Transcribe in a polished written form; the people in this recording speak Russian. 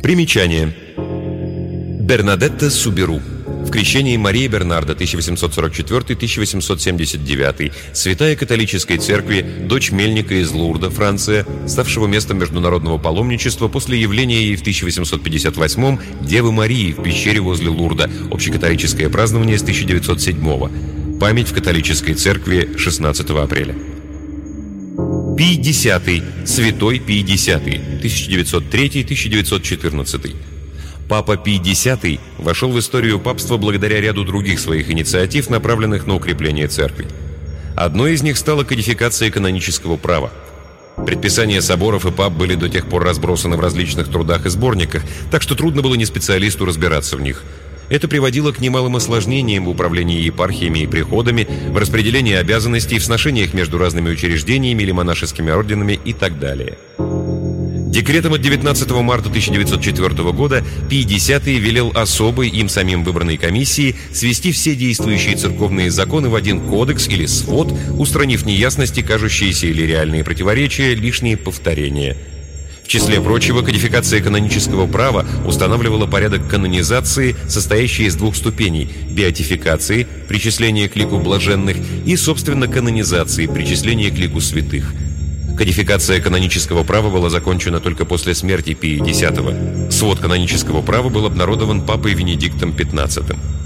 Примечание. Бернадетта Суберу. В крещении Марии Бернарда 1844-1879, святая католической церкви, дочь мельника из Лурда, Франция, ставшего местом международного паломничества после явления ей в 1858 Девы Марии в пещере возле Лурда, общекатолическое празднование с 1907. Память в католической церкви 16 апреля. Пий X, святой Пий X, 1903-1914. Папа Пий X вошел в историю папства благодаря ряду других своих инициатив, направленных на укрепление церкви. Одной из них стала кодификация канонического права. Предписания соборов и пап были до тех пор разбросаны в различных трудах и сборниках, так что трудно было не специалисту разбираться в них. Это приводило к немалым осложнениям в управлении епархиями и приходами, в распределении обязанностей, в сношениях между разными учреждениями или монашескими орденами и так далее. Декретом от 19 марта 1904 года Пий X велел особой им самим выбранной комиссии свести все действующие церковные законы в один кодекс или свод, устранив неясности, кажущиеся или реальные противоречия, лишние повторения. В числе прочего, кодификация канонического права устанавливала порядок канонизации, состоящий из двух ступеней – беатификации, причисления к лику блаженных, и, собственно, канонизации, причисления к лику святых. Кодификация канонического права была закончена только после смерти Пия X. Свод канонического права был обнародован папой Венедиктом XV.